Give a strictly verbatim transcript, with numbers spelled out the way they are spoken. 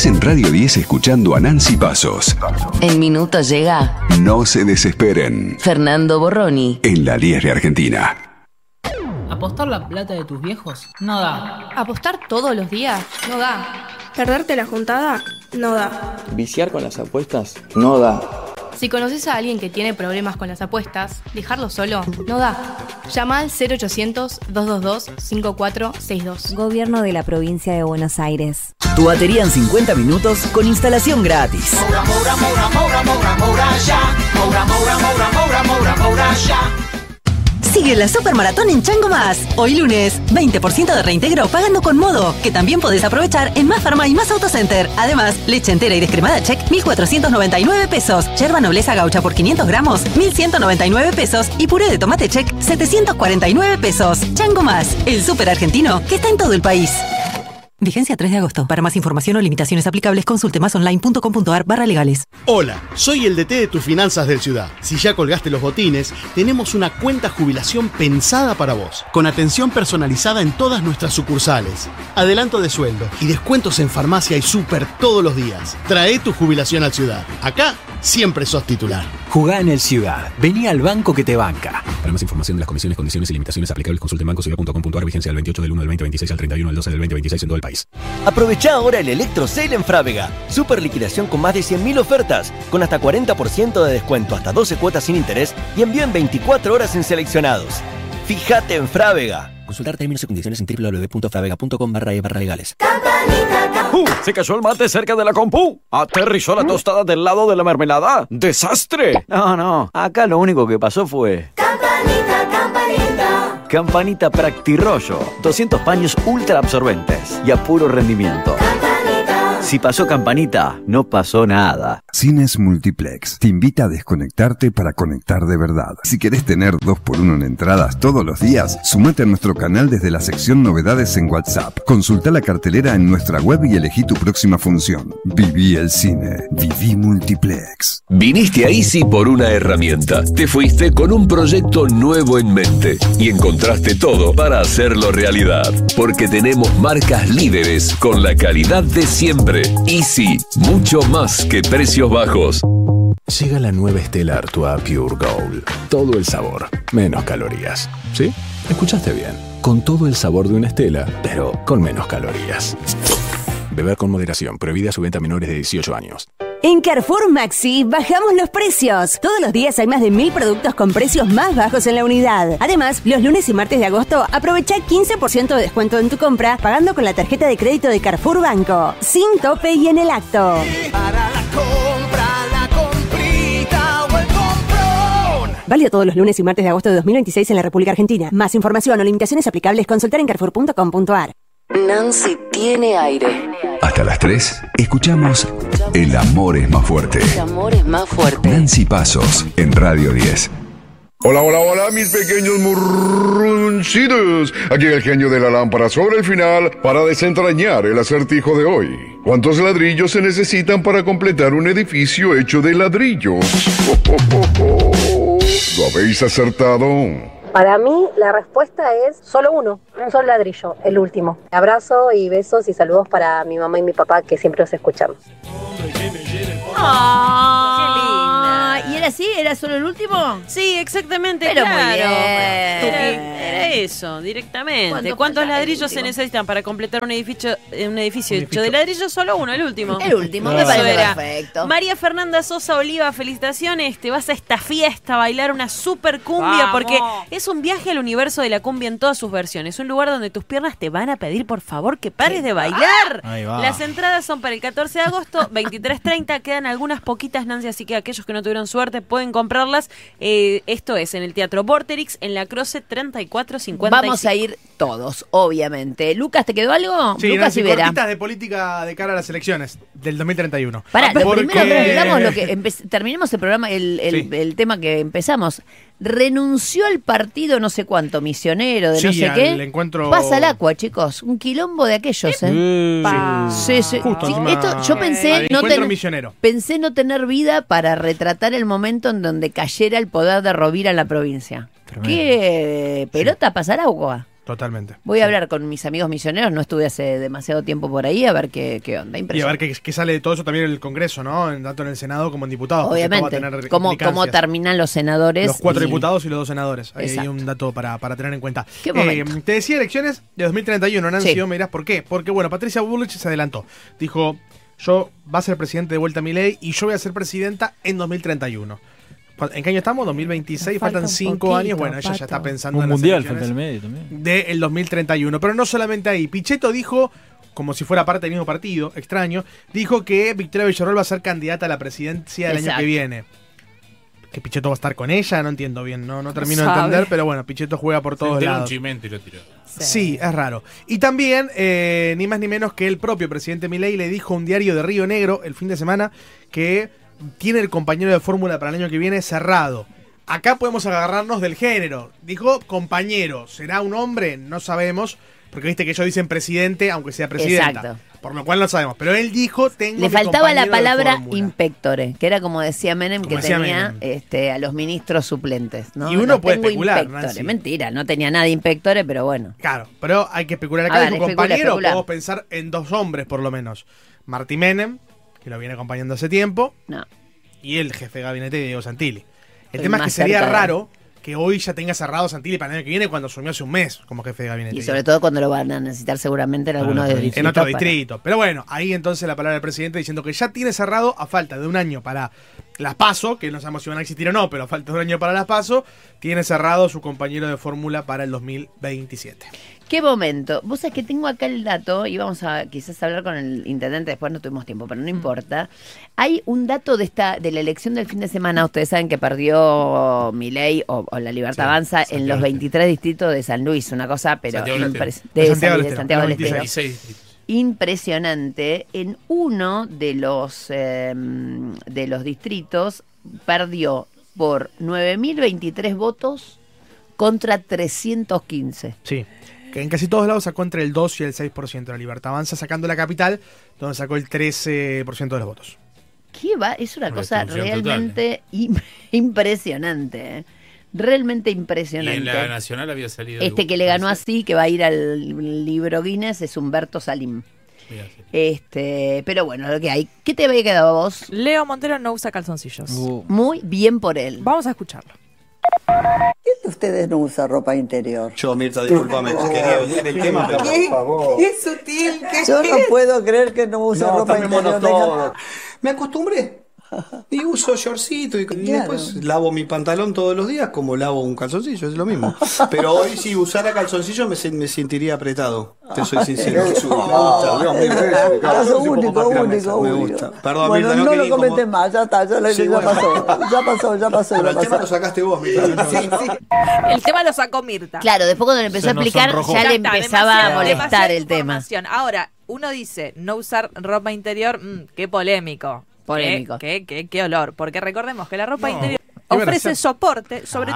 Estás en Radio diez escuchando a Nancy Pasos. En minutos llega No se desesperen. Fernando Borroni En la diez de Argentina. ¿Apostar la plata de tus viejos? No da. ¿Apostar todos los días? No da. ¿Perderte la juntada? No da. ¿Viciar con las apuestas? No da. Si conoces a alguien que tiene problemas con las apuestas, dejarlo solo no da. Llama al cero ochocientos, dos dos dos, cinco cuatro seis dos. Gobierno de la Provincia de Buenos Aires. Tu batería en cincuenta minutos con instalación gratis. Moura, moura, moura, moura, moura, moura, ya. Moura, moura, moura, moura, moura, moura, ya. Sigue la Supermaratón en Chango Más. Hoy lunes, veinte por ciento de reintegro pagando con Modo, que también podés aprovechar en Más Farma y Más Autocenter. Además, leche entera y descremada Check, mil cuatrocientos noventa y nueve pesos. Yerba Nobleza Gaucha por quinientos gramos, mil ciento noventa y nueve pesos. Y puré de tomate Check, setecientos cuarenta y nueve pesos. Chango Más, el súper argentino que está en todo el país. Vigencia tres de agosto. Para más información o limitaciones aplicables, consulte másonline.com.ar barra legales. Hola, soy el D T de tus finanzas del Ciudad. Si ya colgaste los botines, tenemos una cuenta jubilación pensada para vos, con atención personalizada en todas nuestras sucursales, adelanto de sueldo y descuentos en farmacia y súper todos los días. Trae tu jubilación al Ciudad. Acá siempre sos titular. Jugá en el Ciudad. Vení al banco que te banca. Para más información de las comisiones, condiciones y limitaciones aplicables, consulte en banco ciudad punto com punto a r. Vigencia del veintiocho del uno del veinte veintiséis al treinta y uno del doce del veinte veintiséis en todo el país. Aprovechá ahora el Electro Sale en Frávega. Super liquidación con más de cien mil ofertas, con hasta cuarenta por ciento de descuento, hasta doce cuotas sin interés y envío en veinticuatro horas en seleccionados. Fíjate en Frávega. Consultar términos y condiciones en w w w punto fravega punto com barra e barra legales. Uh, se cayó el mate cerca de la compu. Aterrizó la tostada del lado de la mermelada. ¡Desastre! No, no. Acá lo único que pasó fue... Campanita, campanita. Campanita Practirollo. doscientos paños ultra absorbentes y a puro rendimiento. Si pasó Campanita, no pasó nada. Cines Multiplex te invita a desconectarte para conectar de verdad. Si querés tener dos por uno en entradas todos los días, sumate a nuestro canal desde la sección Novedades en WhatsApp. Consulta la cartelera en nuestra web y elegí tu próxima función. Viví el cine. Viví Multiplex. Viniste a Easy por una herramienta. Te fuiste con un proyecto nuevo en mente y encontraste todo para hacerlo realidad. Porque tenemos marcas líderes con la calidad de siempre. Easy, mucho más que precios bajos. Llega la nueva Stella Artois Pure Gold. Todo el sabor, menos calorías. ¿Sí? Escuchaste bien. Con todo el sabor de una Stella, pero con menos calorías. Beber con moderación. Prohibida su venta a menores de dieciocho años. En Carrefour Maxi bajamos los precios. Todos los días hay más de mil productos con precios más bajos en la unidad. Además, los lunes y martes de agosto aprovecha quince por ciento de descuento en tu compra pagando con la tarjeta de crédito de Carrefour Banco. Sin tope y en el acto. Para la compra, la comprita o el comprón. Válido todos los lunes y martes de agosto de dos mil veintiséis en la República Argentina. Más información o limitaciones aplicables, consultar en carrefour punto com punto a r. Nancy tiene aire. Hasta las tres, escuchamos El amor es más fuerte. El amor es más fuerte. Nancy Pasos, en Radio diez. Hola, hola, hola, mis pequeños murruncitos. Aquí el genio de la lámpara sobre el final para desentrañar el acertijo de hoy. ¿Cuántos ladrillos se necesitan para completar un edificio hecho de ladrillos? Oh, oh, oh, oh. ¿Lo habéis acertado? Para mí, la respuesta es solo uno, un solo ladrillo, el último. Abrazo y besos y saludos para mi mamá y mi papá que siempre los escuchamos. ¡Ah! ¿Y era así? ¿Era solo el último? Sí, exactamente. Pero claro. muy bien. Era, era eso, directamente. ¿Cuántos ladrillos se necesitan para completar un edificio, un edificio hecho de ladrillos? Solo uno, el último. El último, me Eso parece era. perfecto. María Fernanda Sosa Oliva, felicitaciones. Te vas a esta fiesta a bailar una super cumbia. Vamos. Porque es un viaje al universo de la cumbia en todas sus versiones. Un lugar donde tus piernas te van a pedir, por favor, que pares de bailar. Ahí va. Las entradas son para el catorce de agosto, veintitrés treinta. Quedan algunas poquitas, Nancy, así que aquellos que no tuvieron suerte pueden comprarlas. Eh, esto es en el Teatro Vorterix, en la Croce treinta y cuatro cincuenta y cinco. Vamos a ir todos, obviamente. Lucas, ¿te quedó algo? Sí, Lucas Nancy, Ibera. cortitas de política de cara a las elecciones del dos mil treinta y uno. Pará, lo Porque- primero que digamos lo que empe- terminemos el programa, el, el, Sí. el tema que empezamos. Renunció al partido no sé cuánto, misionero, de Sí, no sé al qué. encuentro- Pasa al agua, chicos. Un quilombo de aquellos, ¿eh? Sí. Sí, sí. Justo Sí, encima- esto, yo pensé al no, encuentro ten- misionero. pensé no tener vida para retratar el momento en donde cayera el poder de Rovira en la provincia. ¿Qué pelota pasa al agua? Totalmente. Voy a hablar con mis amigos misioneros, no estuve hace demasiado tiempo por ahí, a ver qué, qué onda. Y a ver qué, qué sale de todo eso también en el Congreso, ¿no? Tanto en el Senado como en diputados. Obviamente. ¿Cómo, ¿Cómo terminan los senadores? Los cuatro y... diputados y los dos senadores. Ahí Exacto. hay un dato para, para tener en cuenta. ¿Qué eh, te decía elecciones de dos mil treinta y uno, Nancy, Sí. me dirás por qué. Porque, bueno, Patricia Bullrich se adelantó. Dijo, yo va a ser presidente de vuelta a Milei y yo voy a ser presidenta en dos mil treinta y uno. ¿En qué año estamos? dos mil veintiséis, Falta faltan un cinco poquito, años. Bueno, ella Pato. ya está pensando Un en las mundial elecciones falta el medio también. del dos mil treinta y uno. Pero no solamente ahí. Pichetto dijo, como si fuera parte del mismo partido, extraño, dijo que Victoria Villarroel va a ser candidata a la presidencia del Exacto. año que viene. Que Pichetto va a estar con ella, no entiendo bien, no, no termino sabe. de entender, pero bueno, Pichetto juega por Se todos enteró un lados. chimento y lo tiró. Sí, es raro. Y también, eh, ni más ni menos que el propio presidente Milei le dijo a un diario de Río Negro el fin de semana que tiene el compañero de fórmula para el año que viene cerrado. Acá podemos agarrarnos del género. Dijo compañero. ¿Será un hombre? No sabemos. Porque viste que ellos dicen presidente, aunque sea presidenta. Exacto. Por lo cual no sabemos. Pero él dijo, tengo Le mi faltaba la compañero de palabra fórmula. inspectore, que era como decía Menem, Como que decía tenía Menem. este, a los ministros suplentes. ¿no? Y uno No puede tengo especular, inspectore. Nancy. Mentira, no tenía nada de inspectore, pero bueno. Claro, pero hay que especular acá. A ver, Dijo especula, compañero, especula. podemos pensar en dos hombres por lo menos. Martí Menem, que lo viene acompañando hace tiempo. No. Y el jefe de gabinete, Diego Santilli. El El tema es que más sería cerca de- raro que hoy ya tenga cerrado Santilli para el año que viene cuando asumió hace un mes como jefe de gabinete. Y sobre todo cuando lo van a necesitar seguramente en alguno de los distritos. en otro para- distrito. Pero bueno, ahí entonces la palabra del presidente diciendo que ya tiene cerrado, a falta de un año para las PASO, que no sabemos si van a existir o no, pero a falta de un año para las PASO, tiene cerrado su compañero de fórmula para el dos mil veintisiete. ¿Qué momento? Vos sabés que tengo acá el dato y vamos a quizás hablar con el intendente, después no tuvimos tiempo, pero no importa. Hay un dato de esta de la elección del fin de semana, ustedes saben que perdió Milei o, o La Libertad Sí, Avanza en Santiago los del veintitrés distritos de San Luis, una cosa pero Santiago del impres- Estero. de, De Santiago San- del de Estero, Santiago del los Estero. veintiséis distritos. Impresionante, en uno de los eh, de los distritos perdió por nueve mil veintitrés votos contra trescientos quince. Sí, que en casi todos lados sacó entre el dos y el seis por ciento. La Libertad Avanza sacando la capital, donde sacó el trece por ciento de los votos. ¿Qué va? Es una Una cosa destrucción realmente im- impresionante, ¿eh? Realmente Y en impresionante. la nacional había salido. Este que le ganó así, que va a ir al libro Guinness, es Humberto Salim. Mira, sí. Este, pero bueno, lo que hay. ¿Qué te había quedado a vos? Leo Montero no usa calzoncillos. Muy bien por él. Vamos a escucharlo. ¿Quién de ustedes no usa ropa interior? Yo, Mirta, discúlpame, quería decir el tema, pero ¿Qué? por favor. ¡Qué sutil! Qué Yo no puedo creer que no usa No, ropa tamémonos interior. todo. Me acostumbré. Y uso shortcito y, y Claro. después lavo mi pantalón todos los días como lavo un calzoncillo, es lo mismo. Pero hoy si usara calzoncillo me, sen- me sentiría apretado, te soy sincero. Me gusta, Dios, mil veces. Eso único, único, Me único. gusta. Perdón, Bueno, Mirta, no, quería lo comentes incomodar. más, ya está, ya, lo- Sí, ya bueno. pasó, ya pasó, ya pasó. Pero ya el tema pasó. lo sacaste vos, Mirta. Sí, sí. El tema lo sacó Mirta. Claro, después cuando le empezó Se a nos explicar, sonrojó. ya Ya le está, empezaba a demasiado- molestar demasiada el tema. información. Ahora, uno dice no usar ropa interior, mm, qué polémico. Polémico. Qué, qué, qué, qué olor. Porque recordemos que la ropa No, interior iban a ofrece ser- soporte, sobre